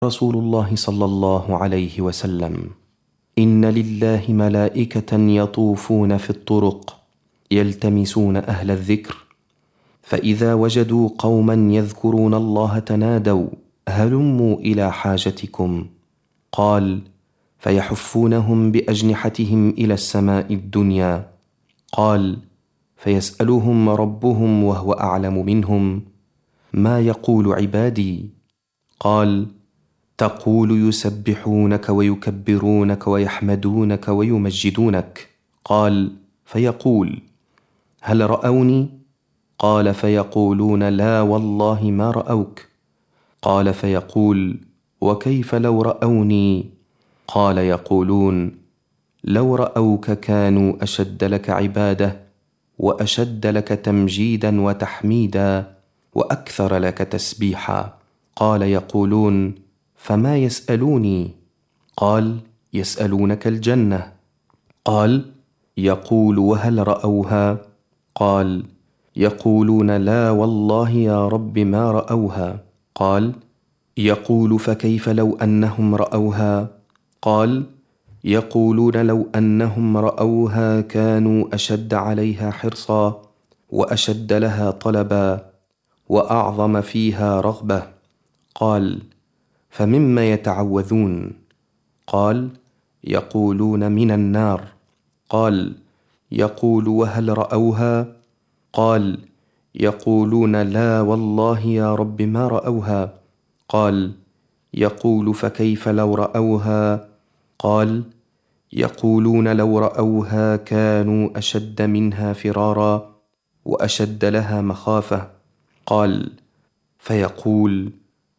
رسول الله صلى الله عليه وسلم: إن لله ملائكة يطوفون في الطرق يلتمسون أهل الذكر، فإذا وجدوا قوما يذكرون الله تنادوا: هلموا إلى حاجتكم. قال: فيحفونهم بأجنحتهم إلى السماء الدنيا. قال: فيسألهم ربهم وهو أعلم منهم: ما يقول عبادي؟ قال: تقول يسبحونك ويكبرونك ويحمدونك ويمجدونك. قال: فيقول: هل رأوني؟ قال: فيقولون: لا والله ما رأوك. قال: فيقول: وكيف لو رأوني؟ قال: يقولون: لو رأوك كانوا أشد لك عبادة وأشد لك تمجيدا وتحميدا وأكثر لك تسبيحا. قال: يقولون: فما يسألوني؟ قال: يسألونك الجنة. قال: يقول: وهل رأوها؟ قال: يقولون: لا والله يا رب ما رأوها. قال: يقول: فكيف لو أنهم رأوها؟ قال: يقولون: لو أنهم رأوها كانوا أشد عليها حرصا وأشد لها طلبا وأعظم فيها رغبة. قال: فمما يتعوذون؟ قال: يقولون: من النار. قال: يقول: وهل رأوها؟ قال: يقولون: لا والله يا رب ما رأوها. قال: يقول: فكيف لو رأوها؟ قال: يقولون: لو رأوها كانوا أشد منها فرارا وأشد لها مخافة. قال: فيقول: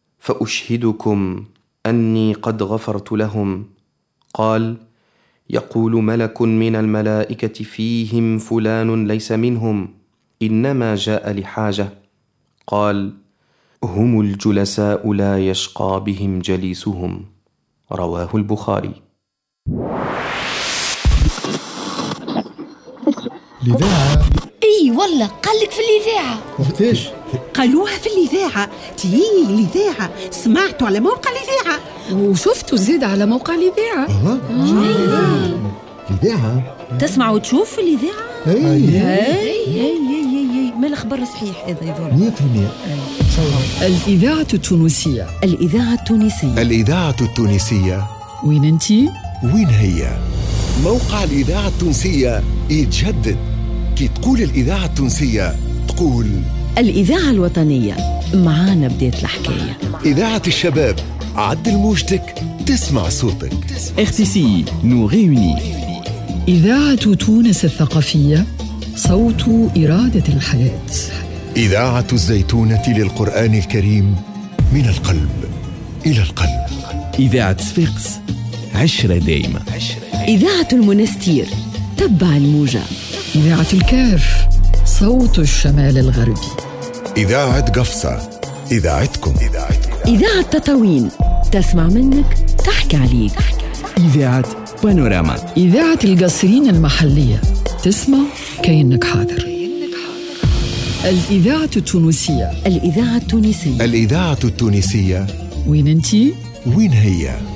فأشهدكم أني قد غفرت لهم. قال: يقول ملك من الملائكة: فيهم فلان ليس منهم، إنما جاء لحاجة. قال: هم الجلساء لا يشقى بهم جليسهم. رواه البخاري. الإذاعة؟ اي والله قالك في الإذاعة. وقتاش؟ قالوها في الإذاعة. الإذاعة سمعتوا على موقع الإذاعة وشفتوا زيد على موقع الإذاعة. الإذاعة تسمع وتشوف في الإذاعة. ما الخبر صحيح هذا يظهر 100%. الإذاعة التونسية. الإذاعة التونسية. الإذاعة التونسية. وين انتي؟ وين هي؟ موقع الإذاعة التونسية يتجدد. كي تقول الإذاعة التونسية تقول الإذاعة الوطنية. معانا بداية الحكاية. إذاعة الشباب. عدل موجتك تسمع صوتك. RTCI nous réunit. إذاعة تونس الثقافية. صوت إرادة الحياة. إذاعة الزيتونة للقرآن الكريم من القلب إلى القلب. إذاعة صفاقس. عشرة دايمة. إذاعة المنستير. تبع الموجة. إذاعة الكاف. صوت الشمال الغربي. إذاعة قفصة. إذاعتكم. إذاعة تطاوين. تسمع منك تحكي عليك. إذاعة بانوراما. إذاعة القصرين المحلية. تسمع كأنك حاضر. الإذاعة التونسية. الإذاعة التونسية. الإذاعة التونسية. وين انتي؟ وين هي؟